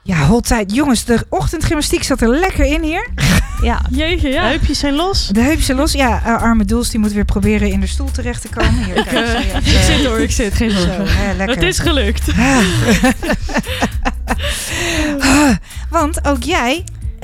Ja, hot tijd. Jongens, de ochtendgymnastiek zat er lekker in hier. Ja. Jeetje, ja. De heupjes zijn los. De heupjes zijn los. Ja, arme Doels die moet weer proberen in de stoel terecht te komen. Hier, kijk, Ik zit. Geen zorgen. lekker. Het is gelukt. Want ook jij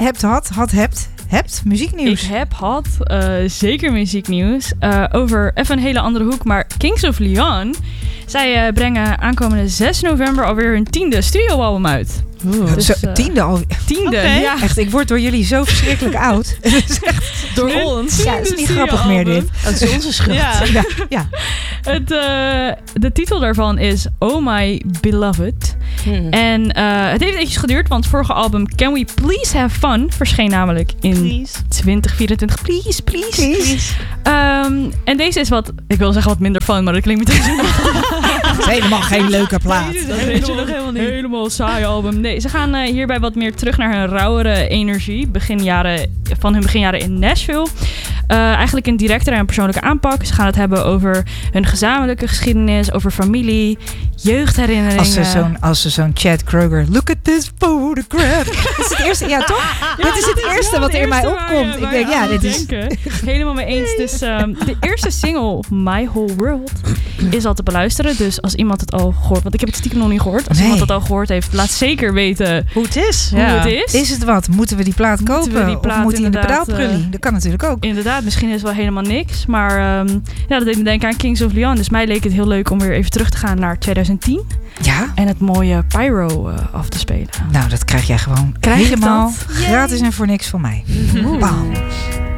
hebt muzieknieuws. Ik heb zeker muzieknieuws over even een hele andere hoek. Maar Kings of Leon, zij brengen aankomende 6 november alweer hun 10e studioalbum uit. Dus, tiende al. Okay. Ja. Echt, ik word door jullie zo verschrikkelijk oud. Het is echt Door ons. Ja, het is niet grappig meer dit. Dat is onze schuld. Ja. De titel daarvan is Oh My Beloved. En het heeft eventjes geduurd, want het vorige album Can We Please Have Fun verscheen namelijk in 2024. Please. En deze is ik wil zeggen wat minder fun, maar dat klinkt meteen zo. Het is helemaal geen leuke plaat. Dat weet je nog helemaal niet. Helemaal saai album. Nee, ze gaan hierbij wat meer terug naar hun rauwere energie. Van hun beginjaren in Nashville. Eigenlijk een directere en persoonlijke aanpak. Ze gaan het hebben over hun gezamenlijke geschiedenis, over familie, jeugdherinneringen. Als ze zo'n Chad Kroeger, look at this photograph. Dat is het eerste, ja toch? Dit is het eerste wat er in mij opkomt. Ik denk, ja, dit is... Helemaal mee eens. Dus de eerste single, My Whole World, is al te beluisteren. Dus als iemand het al gehoord, want ik heb het stiekem nog niet gehoord. Als iemand het al gehoord heeft, laat zeker weten hoe het is. Hoe het is. Is het wat? Moeten we die plaat kopen? Of moet hij in de pedaalprullie? Dat kan natuurlijk ook. Inderdaad, misschien is het wel helemaal niks. Maar dat deed me denken aan Kings of Leon. Dus mij leek het heel leuk om weer even terug te gaan naar 2010. Ja. En het mooie Pyro af te spelen. Nou, dat krijg jij gewoon helemaal gratis en voor niks van mij. Bam.